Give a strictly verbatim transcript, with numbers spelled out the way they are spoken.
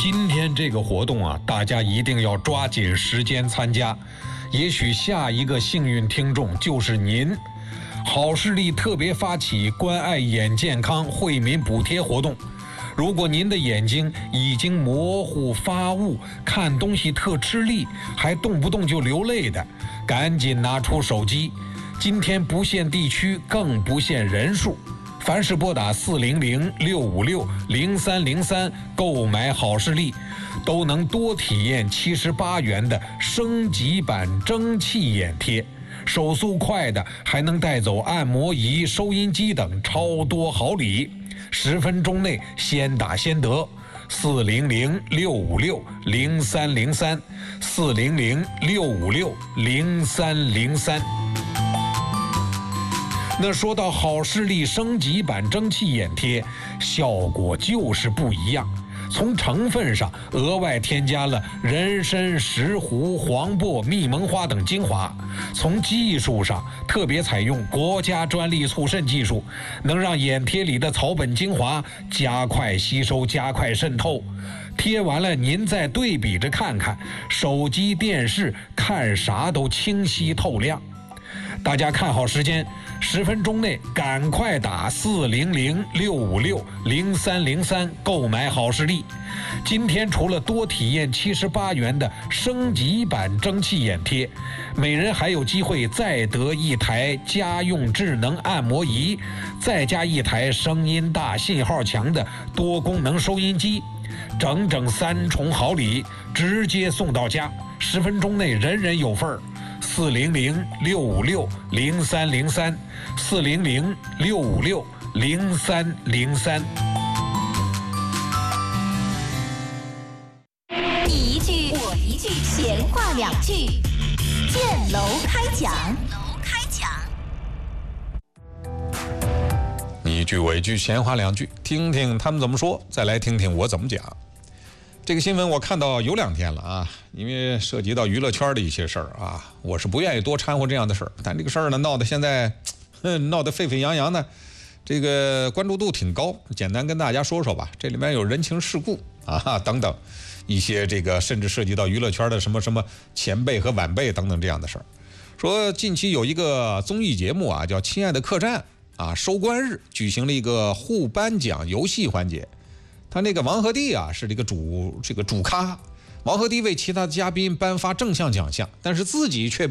今天这个活动啊，大家一定要抓紧时间参加，也许下一个幸运听众就是您。好视力特别发起关爱眼健康惠民补贴活动，如果您的眼睛已经模糊发雾，看东西特吃力，还动不动就流泪的，赶紧拿出手机。今天不限地区，更不限人数，凡是拨打四零零六五六零三零三购买好视力，都能多体验七十八元的升级版蒸汽眼贴，手速快的还能带走按摩仪、收音机等超多好礼，十分钟内先打先得。四零零六五六零三零三，四零零六五六零三零三。那说到好视力升级版蒸汽眼贴，效果就是不一样。从成分上额外添加了人参、石斛、黄柏、蜜蒙花等精华，从技术上特别采用国家专利促渗技术，能让眼贴里的草本精华加快吸收、加快渗透。贴完了您再对比着看看，手机、电视看啥都清晰透亮。大家看好时间，十分钟内赶快打四零零六五六零三零三购买好视力。今天除了多体验七十八元的升级版蒸汽眼贴，每人还有机会再得一台家用智能按摩仪，再加一台声音大、信号强的多功能收音机，整整三重好礼，直接送到家，十分钟内人人有份儿。四零零六五六零三零三，四零零六五六零三零三。 你一句我一句，闲话两句，建楼开讲。楼开讲。 你一句我一句，闲话两句，听听他们怎么说，再来听听我怎么讲。这个新闻我看到有两天了啊，因为涉及到娱乐圈的一些事儿啊，我是不愿意多掺和这样的事儿，但这个事儿呢闹得现在闹得沸沸扬扬的，这个关注度挺高。简单跟大家说说吧，这里面有人情世故啊等等一些这个甚至涉及到娱乐圈的什么什么前辈和晚辈等等这样的事儿。说近期有一个综艺节目啊叫《亲爱的客栈》啊，收官日举行了一个互颁奖游戏环节。他那个王鹤棣啊是这个主这个主咖，王鹤棣为其他的嘉宾颁发正向奖项，但是自己却